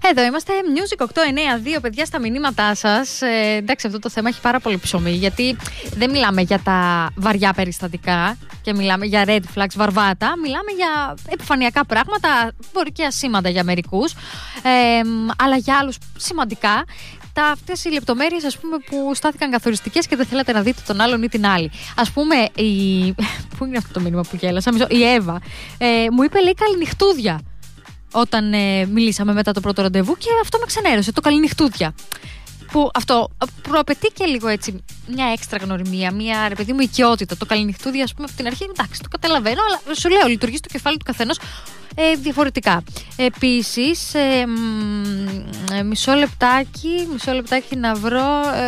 Εδώ είμαστε, Music 892, παιδιά, στα μηνύματά σας. Εντάξει, αυτό το θέμα έχει πάρα πολύ ψωμί, γιατί δεν μιλάμε για τα βαριά περιστατικά και μιλάμε για red flags, βαρβάτα. Μιλάμε για επιφανειακά πράγματα, μπορεί και ασήμαντα για μερικούς, αλλά για άλλους σημαντικά. Αυτές οι λεπτομέρειες, ας πούμε, που στάθηκαν καθοριστικές και δεν θέλατε να δείτε τον άλλον ή την άλλη. Ας πούμε, πού είναι αυτό το μήνυμα που γέλασα? Η Εύα μου είπε, λέει, καληνυχτούδια όταν μιλήσαμε μετά το πρώτο ραντεβού, και αυτό με ξενέρωσε, το καληνυχτούδια. Που αυτό προαπαιτεί και λίγο έτσι μια έξτρα γνωριμία, μια, ρε παιδί μου, οικειότητα. Το καληνυχτούδια, ας πούμε, από την αρχή, εντάξει, το καταλαβαίνω, αλλά σου λέω, λειτουργεί στο κεφάλι του καθενός διαφορετικά. Επίσης, μισό λεπτάκι να βρω.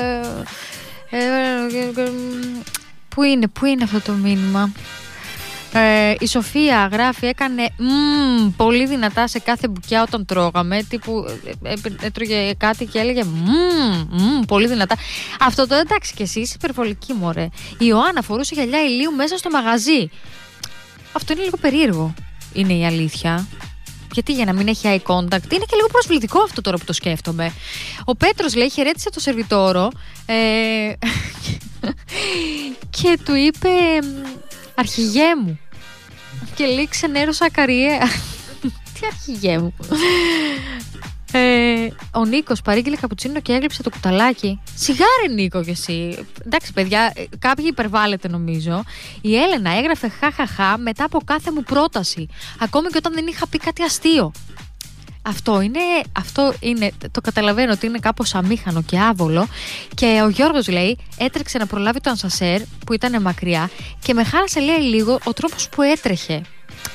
Πού είναι αυτό το μήνυμα? Η Σοφία γράφει, έκανε πολύ δυνατά σε κάθε μπουκιά όταν τρώγαμε. Τύπου έτρωγε κάτι και έλεγε πολύ δυνατά. Αυτό το εντάξει κι εσείς, υπερβολική μωρέ. Η Ιωάννα φορούσε γυαλιά ηλίου μέσα στο μαγαζί. Αυτό είναι λίγο περίεργο, είναι η αλήθεια. Γιατί για να μην έχει eye contact? Είναι και λίγο προσβλητικό αυτό τώρα που το σκέφτομαι. Ο Πέτρος, λέει, χαιρέτησε το σερβιτόρο και του είπε αρχηγέ μου. Και λέει, ξενέρωσα ακαριέα. Τι αρχηγέ μου? Ο Νίκος παρήγγειλε καπουτσίνο και έγλειψε το κουταλάκι. Σιγάρε, Νίκο, κι εσύ. Εντάξει, παιδιά, κάποιοι υπερβάλλετε νομίζω. Η Έλενα έγραφε χαχαχά μετά από κάθε μου πρόταση, ακόμη και όταν δεν είχα πει κάτι αστείο. Αυτό είναι, το καταλαβαίνω ότι είναι κάπως αμήχανο και άβολο. Και ο Γιώργος, λέει, έτρεξε να προλάβει το ανσασέρ που ήταν μακριά και με χάλασε, λέει, λίγο ο τρόπος που έτρεχε.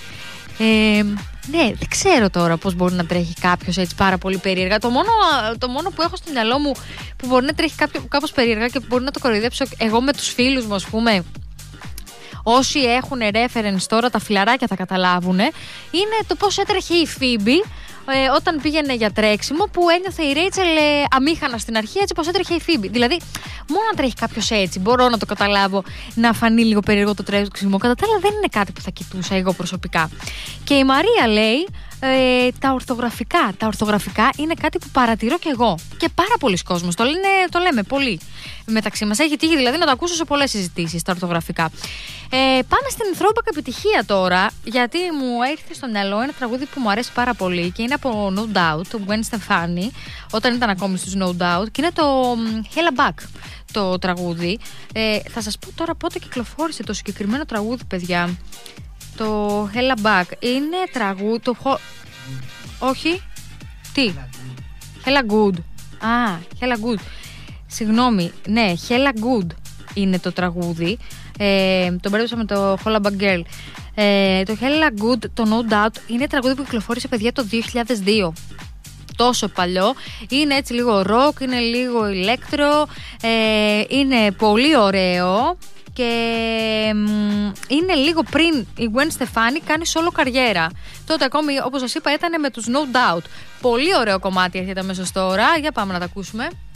Ναι, δεν ξέρω τώρα πώς μπορεί να τρέχει κάποιος έτσι πάρα πολύ περίεργα. Το μόνο που έχω στο μυαλό μου που μπορεί να τρέχει κάπως περίεργα και που μπορεί να το κοροϊδέψω εγώ με τους φίλους μου, ας πούμε, όσοι έχουν reference τώρα, τα φιλαράκια θα καταλάβουν, είναι το πώς έτρεχε η Φίμπη όταν πήγαινε για τρέξιμο, που ένιωθε η Ρέιτσελ αμήχανα στην αρχή, έτσι πως έτρεχε η Φίμπη. Δηλαδή, μόνο να τρέχει κάποιος έτσι, μπορώ να το καταλάβω, να φανεί λίγο περίεργο το τρέξιμο. Κατά τα άλλα, δεν είναι κάτι που θα κοιτούσα εγώ προσωπικά. Και η Μαρία λέει, τα ορθογραφικά είναι κάτι που παρατηρώ κι εγώ. Και πάρα πολλοί κόσμος το λέμε πολύ μεταξύ μας. Έχει τύχει δηλαδή να το ακούσω σε πολλές συζητήσεις τα ορθογραφικά. Πάμε στην throwback επιτυχία τώρα, γιατί μου έρχεται στο μυαλό ένα τραγούδι που μου αρέσει πάρα πολύ και είναι από No Doubt, το Gwen Stefani, όταν ήταν ακόμη στους No Doubt, και είναι το Hella Back το τραγούδι. Θα σας πω τώρα πότε κυκλοφόρησε το συγκεκριμένο τραγούδι, παιδιά. Το Hella Back είναι τραγούδι. Όχι. Τι? Hella Good. Hella Good. Συγγνώμη. Ναι, Hella Good είναι το τραγούδι. Το μπέρδεψα με το Hella Back Girl. Το Hella Good, το No Doubt, είναι τραγούδι που κυκλοφόρησε, παιδιά, το 2002. Τόσο παλιό. Είναι έτσι λίγο rock, είναι λίγο ηλέκτρο. Είναι πολύ ωραίο. Και είναι λίγο πριν η Gwen Stefani κάνει solo καριέρα. Τότε ακόμη, όπως σας είπα, ήταν με τους No Doubt. Πολύ ωραίο κομμάτι έρχεται αμέσως τώρα. Για πάμε να τα ακούσουμε.